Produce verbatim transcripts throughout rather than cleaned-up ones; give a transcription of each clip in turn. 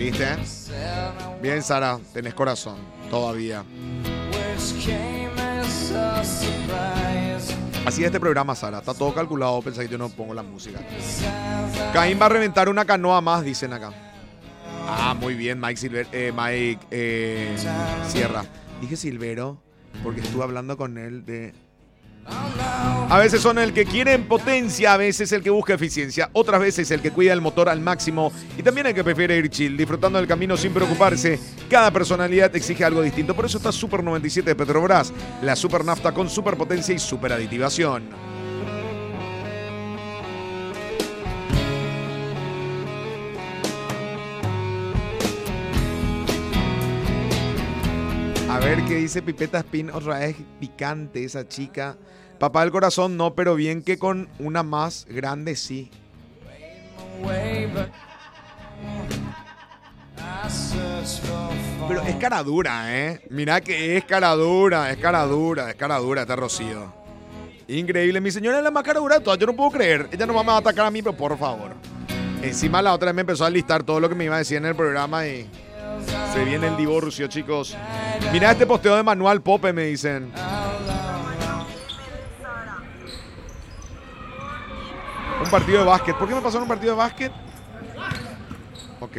¿Viste? Bien, Sara, tenés corazón, todavía. Así es este programa, Sara. Está todo calculado, pensé que yo no pongo la música. Caín va a reventar una canoa más, dicen acá. Ah, muy bien, Mike Silver, eh, Mike eh, Sierra. Dije Silvero porque estuve hablando con él de... A veces son el que quiere potencia, a veces el que busca eficiencia, otras veces el que cuida el motor al máximo y también el que prefiere ir chill, disfrutando del camino sin preocuparse. Cada personalidad exige algo distinto, por eso está Super noventa y siete de Petrobras, la super nafta con super potencia y super aditivación. A ver qué dice Pipeta Spin, otra vez picante esa chica. Papá del corazón no, pero bien que con una más grande sí. Pero es cara dura, ¿eh? Mirá que es cara dura, es cara dura, es cara dura este Rocío. Increíble, mi señora es la más cara dura de todas, yo no puedo creer. Ella no va a atacar a mí, pero por favor. Encima la otra vez me empezó a listar todo lo que me iba a decir en el programa y... Se viene el divorcio, chicos. Mirá este posteo de Manuel Pope, me dicen. Un partido de básquet. ¿Por qué me pasó en un partido de básquet? Ok.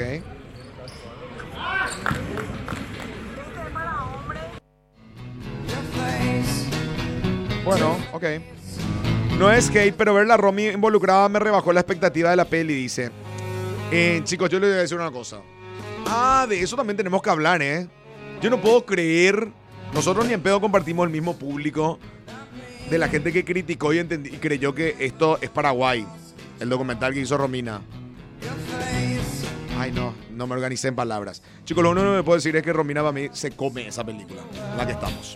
Bueno, ok. No es hate, pero ver la Romy involucrada me rebajó la expectativa de la peli, dice. Eh, chicos, yo les voy a decir una cosa. Ah, de eso también tenemos que hablar, ¿eh? Yo no puedo creer, nosotros ni en pedo compartimos el mismo público de la gente que criticó y, entendí, y creyó que esto es Paraguay, el documental que hizo Romina. Ay, no, no me organicé en palabras. Chicos, lo único que me puedo decir es que Romina para mí se come esa película, en la que estamos.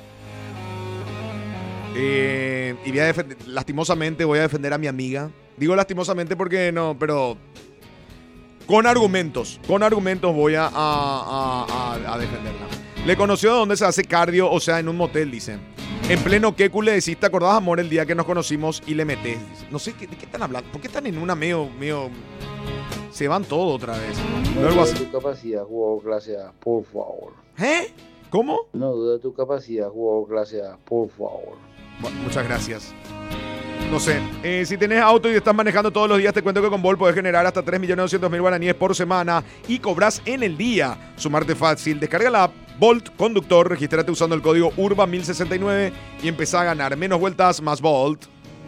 Eh, y voy a defender, lastimosamente voy a defender a mi amiga. Digo lastimosamente porque no, pero... Con argumentos, con argumentos voy a, a, a, a defenderla. Le conoció de dónde se hace cardio, o sea, en un motel, dice. En pleno Keku le decís, ¿te acordás, amor, el día que nos conocimos y le metés? No sé, ¿de qué están hablando? ¿Por qué están en una medio, medio... Se van todo otra vez. No duda de tu capacidad, jugador clase A, por favor. ¿Eh? ¿Cómo? No duda de tu capacidad, jugador clase A, por favor. Bueno, muchas gracias. No sé, eh, si tenés auto y estás manejando todos los días, te cuento que con Volt podés generar hasta tres millones doscientos mil guaraníes por semana y cobras en el día. Sumarte fácil, descarga la app Volt Conductor, regístrate usando el código U R B A mil sesenta y nueve y empezá a ganar menos vueltas, más Volt.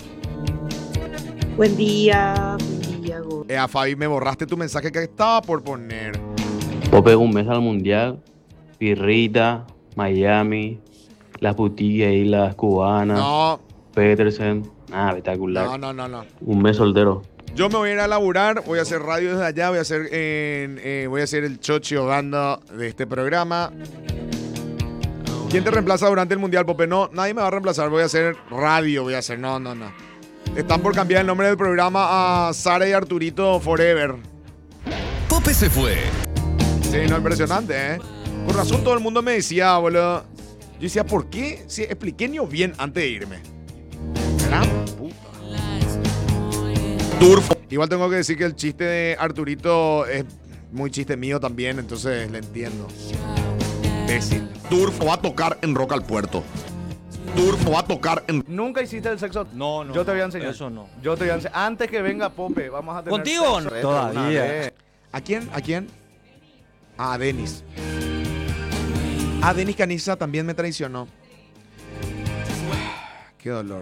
Buen día, buen día, Go. Eh, a Fabi, me borraste tu mensaje que estaba por poner. Pope, un mes al mundial, Pirrita, Miami, las boutiques y las cubanas, No. Petersen. Ah, espectacular. No, no, no, no. Un mes soltero. Yo me voy a ir a laburar, voy a hacer radio desde allá, voy a hacer, en, eh, voy a hacer el chochi hogando de este programa. ¿Quién te reemplaza durante el Mundial, Pope? No, nadie me va a reemplazar, voy a hacer radio, voy a hacer, no, no, no. Están por cambiar el nombre del programa a Sara y Arturito Forever. Pope se fue. Sí, no, impresionante, ¿eh? Por razón todo el mundo me decía, boludo. Yo decía, ¿por qué? Sí, expliqué ni bien antes de irme. Gran puta. Turfo. Igual tengo que decir que el chiste de Arturito es muy chiste mío también, entonces le entiendo. Imbécil. Turfo va a tocar en Roca al Puerto. Turfo va a tocar en... ¿Nunca hiciste el sexo? No, no. Yo te voy a enseñar. Eso no. Yo te voy a enseñar. Antes que venga Pope, vamos a tener ¿Contigo o no? sexo. Todavía. ¿A quién? ¿A quién? Ah, a Denis. Ah, Denis Caniza también me traicionó. Qué dolor.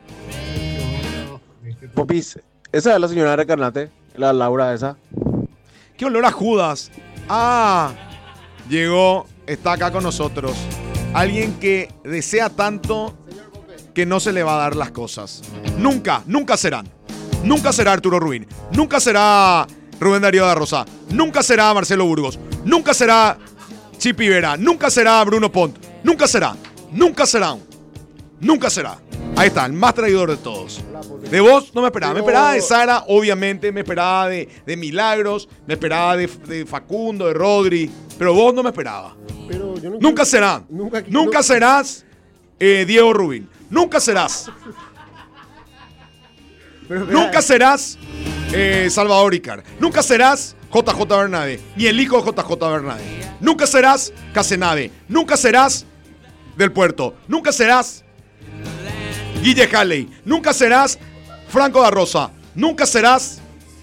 Popis, esa es la señora Recarnate, la Laura esa. Qué olor a Judas. Ah, llegó, está acá con nosotros. Alguien que desea tanto que no se le va a dar las cosas. Nunca, nunca serán. Nunca será Arturo Ruin. Nunca será Rubén Darío da Rosa. Nunca será Marcelo Burgos. Nunca será Chipi Vera. Nunca será Bruno Pont. Nunca será. Nunca será. Nunca será. Ahí está, el más traidor de todos. De vos no me esperaba. Me esperaba de Sara, obviamente. Me esperaba de, de Milagros. Me esperaba de, de Facundo, de Rodri. Pero vos no me esperaba. Pero yo no Nunca será. Nunca, Nunca no, serás eh, Diego Rubin. Nunca serás. pero, Nunca serás Eh, Salvador Icar. Nunca serás J J Bernabé, ni el hijo de J J Bernabé. Nunca serás Casenave. Nunca serás Del Puerto. Nunca serás Guille Halley. Nunca serás Franco da Rosa. Nunca serás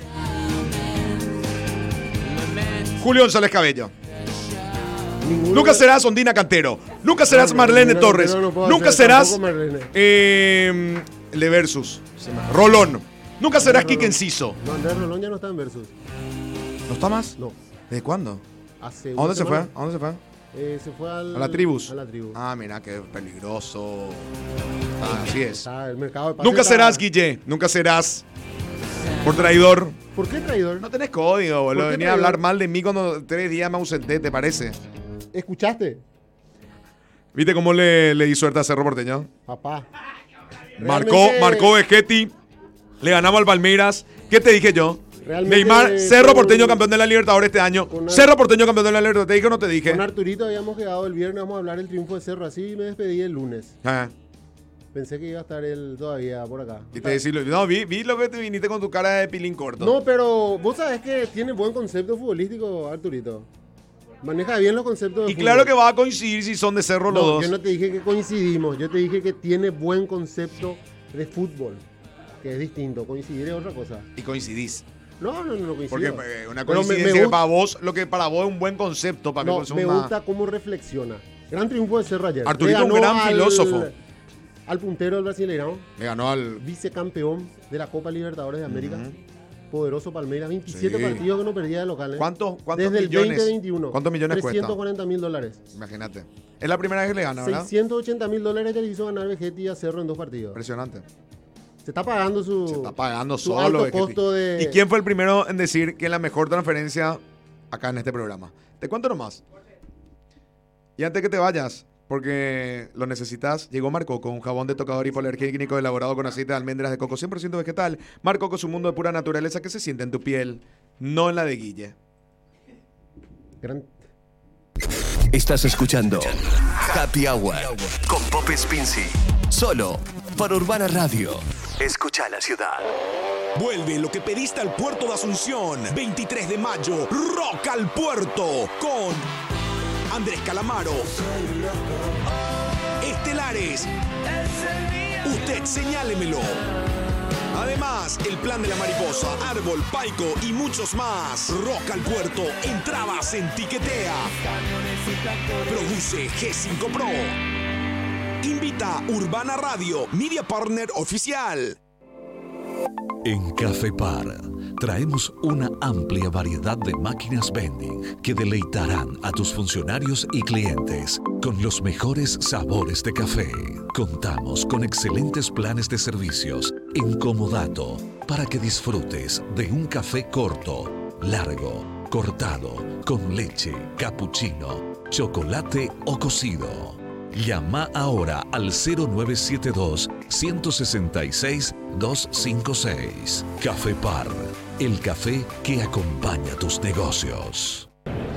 Julio González Cabello. Ninguno Nunca de- serás Ondina Cantero. Nunca serás No, Marlene no, Torres. no, no puedo Nunca hacer, serás tampoco Marlene. eh, el de Versus. Rolón. Nunca serás Rolón. Quique Enciso. No, Andrés Rolón ya no está en Versus. ¿No está más? No. ¿Desde cuándo? Hace ¿A una dónde se fue? semana. ¿A dónde se fue? Eh, se fue al, A la tribus. A la tribu. Ah, mira, qué peligroso. Ah, así es. Está el mercado de pases Nunca está- serás Guille. Nunca serás por traidor. ¿Por qué traidor? No tenés código, boludo. ¿Por qué Venía a traidor? hablar mal de mí cuando tres días me ausenté, ¿te parece? ¿Escuchaste? ¿Viste cómo le, le di suerte a Cerro Porteño? Papá. Marcó, Realmente- marcó Vegetti. Le ganamos al Palmeiras. ¿Qué te dije yo? Realmente Neymar, Cerro con- Porteño campeón de la Libertadores este año. con una- Cerro Porteño campeón de la Libertadores. ¿Te dije o no te dije? Con Arturito habíamos quedado el viernes, vamos a hablar del triunfo de Cerro, así y me despedí el lunes. Ah, Pensé que iba a estar él todavía por acá. y te decirlo. No, vi, vi lo que te viniste con tu cara de pilín corto. No, pero vos sabés que tiene buen concepto futbolístico, Arturito. Maneja bien los conceptos de Y fútbol. claro que va a coincidir si son de Cerro los No, dos. yo no te dije que coincidimos, yo te dije que tiene buen concepto de fútbol, que es distinto. Coincidir es otra cosa. Y coincidís. No, no, no, no Porque coincido. eh, una Pero me- coincidencia me que gusta- para vos, lo que para vos es un buen concepto, para mí No, es me una- gusta cómo reflexiona. Gran triunfo de Cerro ayer. Arturito Le es un ganó gran al- filósofo. Al puntero del Brasileirão, Le ganó al. vicecampeón de la Copa Libertadores de América. Ujú. Poderoso Palmeiras, veintisiete Sí. partidos que no perdía de locales. ¿Cuántos, cuántos Desde el millones? veinte veintiuno. ¿Cuántos millones cuesta? trescientos cuarenta mil dólares. Imagínate. Es la primera vez que le gana, ¿verdad? seiscientos ochenta mil dólares que le hizo ganar Vegetti a Cerro en dos partidos. Impresionante. Se está pagando su, Se está pagando su solo. alto Vegetti. costo de... ¿Y quién fue el primero en decir que es la mejor transferencia acá en este programa? Te cuento nomás. Y antes que te vayas, porque lo necesitas, llegó Marcoco, un jabón de tocador hipoalergénico elaborado con aceite de almendras de coco cien por ciento vegetal. Marcoco es un mundo de pura naturaleza que se siente en tu piel, no en la de Guille. Gran- Estás escuchando Happy Hour con Pop Spincy. Solo por Urbana Radio. Escucha la ciudad. Vuelve lo que pediste al puerto de Asunción. veintitrés de mayo, Rock al Puerto con Andrés Calamaro. Estelares. Usted señálemelo. Además, el plan de la mariposa, Árbol, Paico y muchos más. Rock al Puerto, entradas en Tiquetea. Produce G cinco Pro. Invita Urbana Radio, Media Partner Oficial. En Café Par traemos una amplia variedad de máquinas vending que deleitarán a tus funcionarios y clientes con los mejores sabores de café. Contamos con excelentes planes de servicios en comodato para que disfrutes de un café corto, largo, cortado, con leche, cappuccino, chocolate o cocido. Llama ahora al cero nueve siete dos, uno seis seis, dos cinco seis. Café Par, el café que acompaña tus negocios.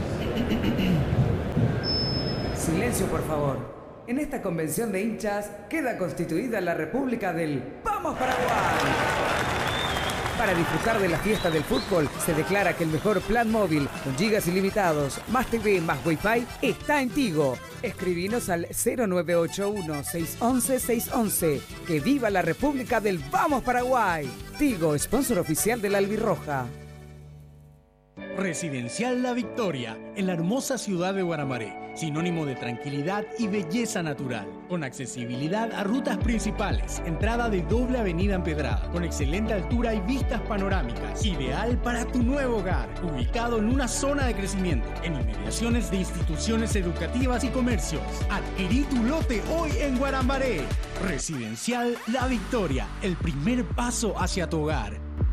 Silencio, por favor. En esta convención de hinchas queda constituida la República del ¡Vamos Paraguay! Para disfrutar de la fiesta del fútbol, se declara que el mejor plan móvil con gigas ilimitados, más T V, más Wi-Fi, está en Tigo. Escribinos al cero nueve ocho uno, seis uno uno, seis uno uno. ¡Que viva la República del Vamos Paraguay! Tigo, sponsor oficial de la Albirroja. Residencial La Victoria, en la hermosa ciudad de Guaramaré, sinónimo de tranquilidad y belleza natural, con accesibilidad a rutas principales, entrada de doble avenida empedrada, con excelente altura y vistas panorámicas, ideal para tu nuevo hogar, ubicado en una zona de crecimiento, en inmediaciones de instituciones educativas y comercios. Adquirí tu lote hoy en Guaramaré. Residencial La Victoria, el primer paso hacia tu hogar.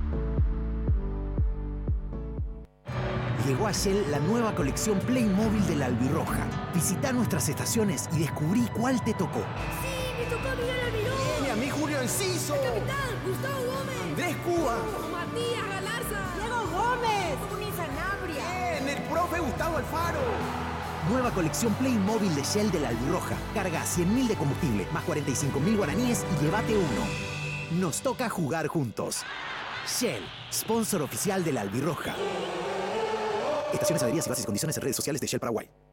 Llegó a Shell la nueva colección Playmobil de la Albirroja. Visita nuestras estaciones y descubrí cuál te tocó. Sí, me tocó Miguel Almirón. Y a mí Julio Enciso. El capitán, Gustavo Gómez. Andrés Cuba. Matías Galarza. Diego Gómez. Juni Sanabria. Bien, el profe Gustavo Alfaro. Nueva colección Playmobil de Shell de la Albirroja. Carga cien mil de combustible, más cuarenta y cinco mil guaraníes y llévate uno. Nos toca jugar juntos. Shell, sponsor oficial de la Albirroja. Estaciones, adheridas y bases y condiciones en redes sociales de Shell Paraguay.